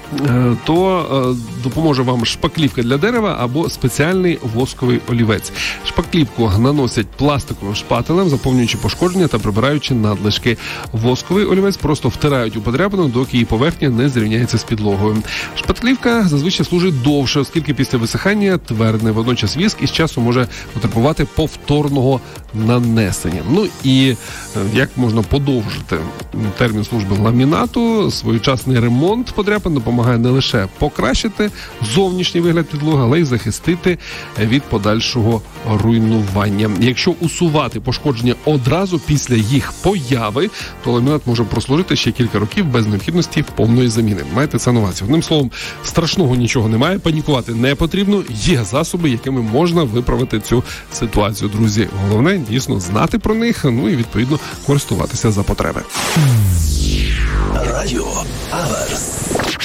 то допоможе вам шпаклівка для дерева або спеціальний восковий олівець. Шпаклівку наносять пластиковим шпателем, заповнюючи пошкодження та прибираючи надлишки. Восковий олівець просто втирають у подряпину, доки її поверхня не зрівняється з підлогою. Шпаклівка зазвичай служить довше, оскільки після висихання твердне. Водночас віск із часу може потребувати повторного нанесення. Ну і як можна подовжити термін служби ламінату? Своєчасний ремонт подряпин допомагає не лише покращити зовнішній вигляд підлоги, але й захистити від подальшого руйнування. Якщо усувати пошкодження одразу після їх появи, то ламінат може прослужити ще кілька років без необхідності повної заміни. Майте це на увазі. Одним словом, страшного нічого немає, панікувати не потрібно, є засоби, якими можна виправити цю ситуацію, друзі. Головне, дійсно, знати про них, ну і, відповідно, користуватися за потреби. Радіо Аверс.